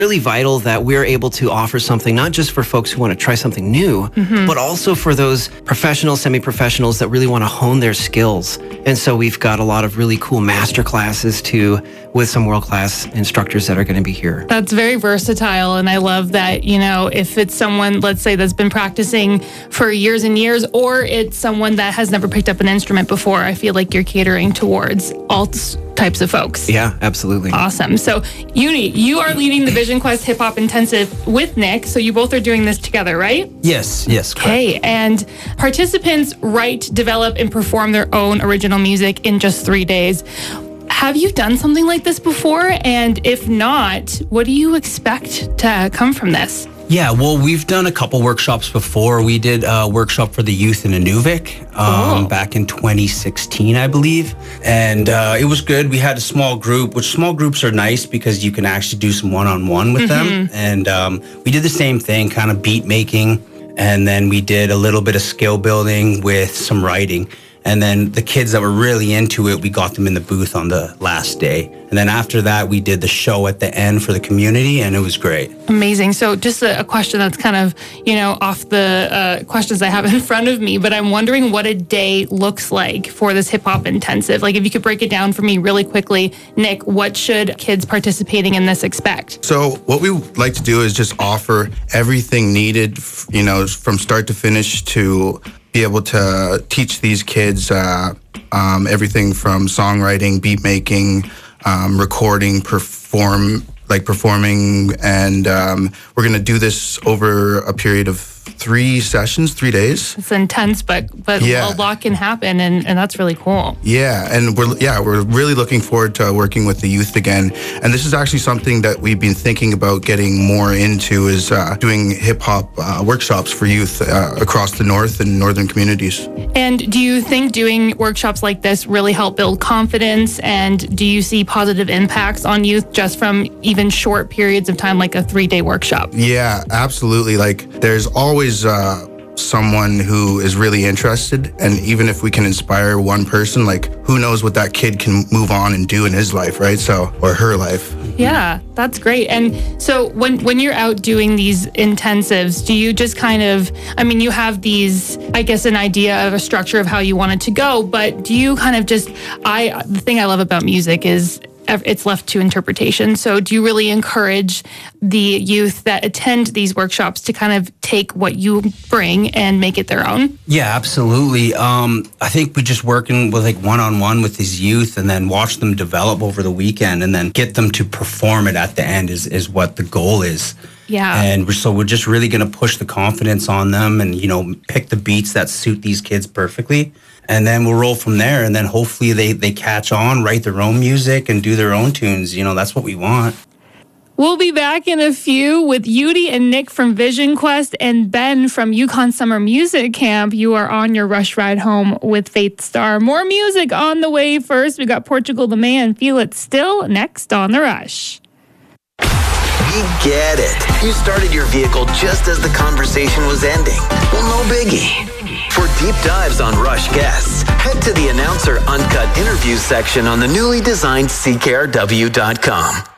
really vital that we're able to offer something not just for folks who want to try something new, but also for those professionals, semi-professionals that really want to hone their skills. And so we've got a lot of really cool master classes too, with some world-class instructors that are going to be here. That's very versatile, and I love that, you know, if it's someone, let's say, that's been practicing for years and years, or it's someone that has never picked up an instrument before, I feel like you're catering towards all types of folks. Yeah, absolutely. Awesome. So, Uni, you are leading the Vision Quest Hip Hop Intensive with Nick, so you both are doing this together, right? Yes. Okay, and participants write, develop, and perform their own original music in just 3 days. Have you done something like this before? And if not, what do you expect to come from this? Yeah, well, we've done a couple workshops before. We did a workshop for the youth in Inuvik back in 2016, I believe. And it was good. We had a small group, which small groups are nice because you can actually do some one-on-one with them. And we did the same thing, kind of beat making. And then we did a little bit of skill building with some writing. And then the kids that were really into it, we got them in the booth on the last day. And then after that, we did the show at the end for the community, and it was great. Amazing. So just a question that's kind of, you know, off the questions I have in front of me, but I'm wondering what a day looks like for this hip hop intensive. Like if you could break it down for me really quickly, Nick, what should kids participating in this expect? So what we like to do is just offer everything needed, you know, from start to finish to be able to teach these kids everything from songwriting, beat making, recording, performing, and we're going to do this over a period of 3 sessions, 3 days. It's intense, but yeah, a lot can happen, and that's really cool. Yeah, and we're really looking forward to working with the youth again. And this is actually something that we've been thinking about getting more into, is doing hip-hop workshops for youth across the north and northern communities. And do you think doing workshops like this really help build confidence? And do you see positive impacts on youth just from even short periods of time, like a 3-day workshop? Yeah, absolutely. Like there's always someone who is really interested, and even if we can inspire one person, like who knows what that kid can move on and do in his life, right? So, or her life. Yeah, that's great. And so when you're out doing these intensives, do you just kind of, I mean, you have these, I guess, an idea of a structure of how you want it to go, but do you kind of just, the thing I love about music is it's left to interpretation. So do you really encourage the youth that attend these workshops to kind of take what you bring and make it their own? Yeah, absolutely. I think we just working with like one-on-one with these youth and then watch them develop over the weekend and then get them to perform it at the end is what the goal is. Yeah. And we're just really going to push the confidence on them and, you know, pick the beats that suit these kids perfectly. And then we'll roll from there. And then hopefully they catch on, write their own music and do their own tunes. You know, that's what we want. We'll be back in a few with Yudi and Nick from Vision Quest and Ben from Yukon Summer Music Camp. You are on your Rush Ride Home with Faith Star. More music on the way. First, we got Portugal the Man, Feel It Still, next on The Rush. We get it. You started your vehicle just as the conversation was ending. Well, no biggie. For deep dives on Rush guests, head to the Announcer Uncut interview section on the newly designed CKRW.com.